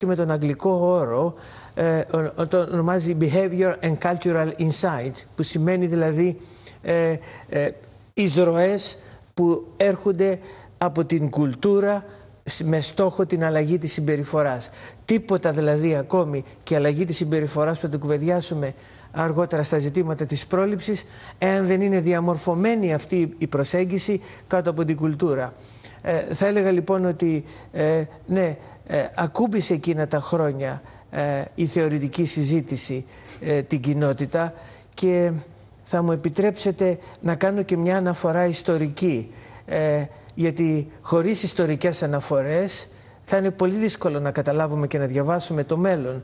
και με τον αγγλικό όρο το ονομάζει Behavior and Cultural Insights, που σημαίνει δηλαδή εισρωές που έρχονται από την κουλτούρα με στόχο την αλλαγή της συμπεριφοράς. Τίποτα δηλαδή ακόμη και αλλαγή της συμπεριφοράς που θα το κουβεντιάσουμε αργότερα στα ζητήματα της πρόληψης, εάν δεν είναι διαμορφωμένη αυτή η προσέγγιση κάτω από την κουλτούρα. Θα έλεγα λοιπόν ότι ναι, ακούμπησε εκείνα τα χρόνια η θεωρητική συζήτηση την κοινότητα, και θα μου επιτρέψετε να κάνω και μια αναφορά ιστορική, γιατί χωρίς ιστορικές αναφορές θα είναι πολύ δύσκολο να καταλάβουμε και να διαβάσουμε το μέλλον,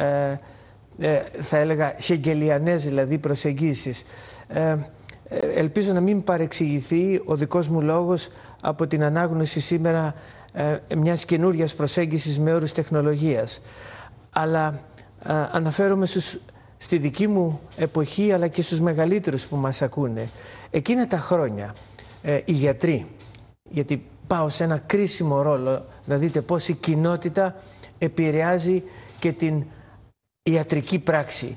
θα έλεγα χεγγελιανές δηλαδή προσεγγίσεις. Ελπίζω να μην παρεξηγηθεί ο δικός μου λόγος από την ανάγνωση σήμερα μιας καινούριας προσέγγισης με όρους τεχνολογίας. Αλλά αναφέρομαι στη δική μου εποχή, αλλά και στους μεγαλύτερους που μας ακούνε. Εκείνα τα χρόνια οι γιατροί, γιατί πάω σε ένα κρίσιμο ρόλο να δείτε πώς η κοινότητα επηρεάζει και την ιατρική πράξη.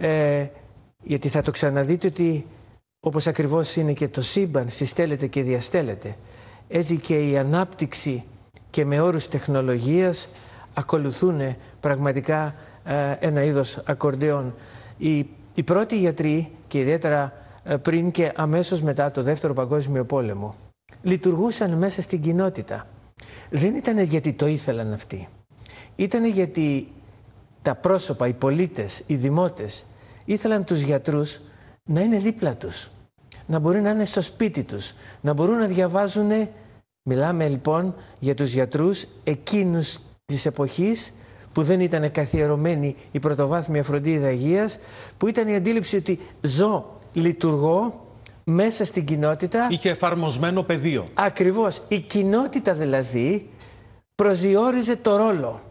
Γιατί θα το ξαναδείτε ότι όπως ακριβώς είναι και το σύμπαν, συστέλλεται και διαστέλλεται, έτσι και η ανάπτυξη και με όρους τεχνολογίας ακολουθούν πραγματικά ένα είδος ακορντεόν. Οι πρώτοι γιατροί, και ιδιαίτερα πριν και αμέσως μετά το Δεύτερο Παγκόσμιο Πόλεμο, λειτουργούσαν μέσα στην κοινότητα. Δεν ήταν γιατί το ήθελαν αυτοί. Ήταν γιατί τα πρόσωπα, οι πολίτες, οι δημότες ήθελαν τους γιατρούς να είναι δίπλα τους, να μπορεί να είναι στο σπίτι τους, να μπορούν να διαβάζουν. Μιλάμε λοιπόν για τους γιατρούς εκείνους της εποχής που δεν ήταν καθιερωμένη η πρωτοβάθμια φροντίδα υγείας, που ήταν η αντίληψη ότι ζω, λειτουργώ μέσα στην κοινότητα. Είχε εφαρμοσμένο πεδίο. Ακριβώς. Η κοινότητα δηλαδή προσδιορίζε το ρόλο.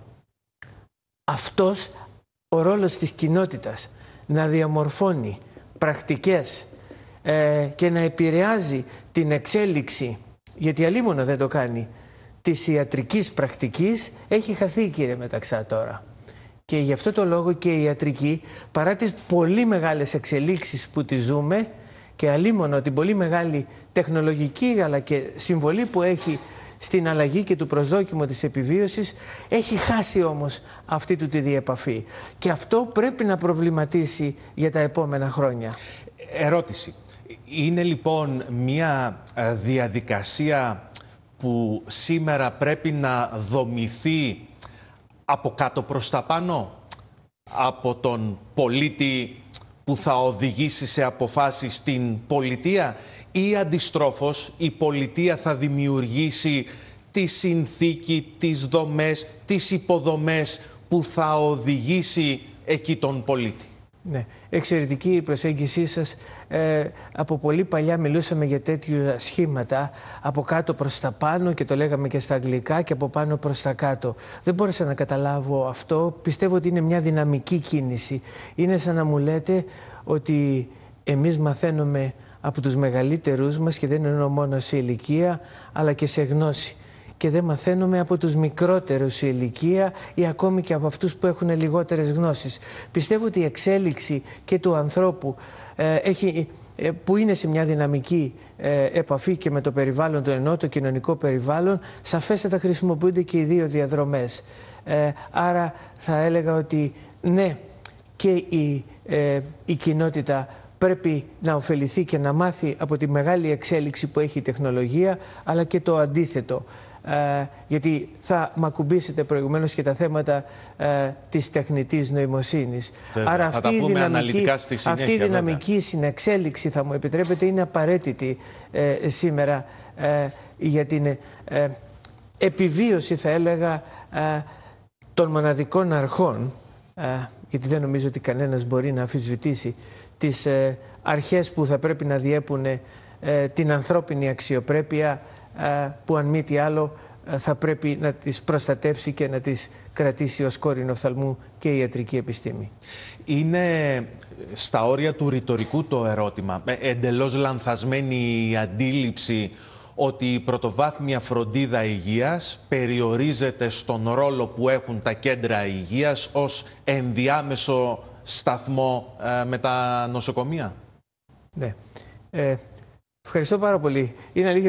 Αυτός ο ρόλος της κοινότητας, να διαμορφώνει πρακτικές και να επηρεάζει την εξέλιξη, γιατί αλίμονο δεν το κάνει, της ιατρικής πρακτικής, έχει χαθεί, κύριε Μεταξά, τώρα. Και γι' αυτό το λόγο και η ιατρική, παρά τις πολύ μεγάλες εξελίξεις που τη ζούμε, και αλίμονο την πολύ μεγάλη τεχνολογική αλλά και συμβολή που έχει στην αλλαγή και του προσδόκιμου της επιβίωσης, έχει χάσει όμως αυτή του τη διεπαφή. Και αυτό πρέπει να προβληματίσει για τα επόμενα χρόνια. Ερώτηση. Είναι λοιπόν μια διαδικασία που σήμερα πρέπει να δομηθεί από κάτω προς τα πάνω, από τον πολίτη που θα οδηγήσει σε αποφάσεις στην πολιτεία, ή αντιστρόφως η πολιτεία θα δημιουργήσει τη συνθήκη, τις δομές, τις υποδομές που θα οδηγήσει εκεί τον πολίτη? Ναι, εξαιρετική η προσέγγισή σας. Από πολύ παλιά μιλούσαμε για τέτοιου σχήματα, από κάτω προς τα πάνω, και το λέγαμε και στα αγγλικά, και από πάνω προς τα κάτω. Δεν μπόρεσα να καταλάβω αυτό. Πιστεύω ότι είναι μια δυναμική κίνηση. Είναι σαν να μου λέτε ότι εμείς μαθαίνουμε από τους μεγαλύτερους μας, και δεν εννοώ μόνο σε ηλικία αλλά και σε γνώση, και δεν μαθαίνουμε από τους μικρότερους σε ηλικία ή ακόμη και από αυτούς που έχουν λιγότερες γνώσεις. Πιστεύω ότι η εξέλιξη και του ανθρώπου που είναι σε μια δυναμική επαφή και με το περιβάλλον του, εννοώ το κοινωνικό περιβάλλον, σαφέστατα χρησιμοποιούνται και οι δύο διαδρομές. Άρα θα έλεγα ότι ναι, και η κοινότητα πρέπει να ωφεληθεί και να μάθει από τη μεγάλη εξέλιξη που έχει η τεχνολογία, αλλά και το αντίθετο. Γιατί θα μ' ακουμπήσετε προηγουμένως και τα θέματα της τεχνητής νοημοσύνης. Άρα αυτή η δυναμική συνεξέλιξη, θα μου επιτρέπετε, είναι απαραίτητη σήμερα για την επιβίωση, θα έλεγα, των μοναδικών αρχών, γιατί δεν νομίζω ότι κανένας μπορεί να αμφισβητήσει τις αρχές που θα πρέπει να διέπουν την ανθρώπινη αξιοπρέπεια, που αν μη τι άλλο θα πρέπει να τις προστατεύσει και να τις κρατήσει ως κόρηνο οφθαλμού και η ιατρική επιστήμη. Είναι στα όρια του ρητορικού το ερώτημα. Εντελώς λανθασμένη η αντίληψη ότι η πρωτοβάθμια φροντίδα υγείας περιορίζεται στον ρόλο που έχουν τα κέντρα υγείας ως ενδιάμεσο σταθμό με τα νοσοκομεία? Ναι. Ευχαριστώ πάρα πολύ. Είναι αλήθεια.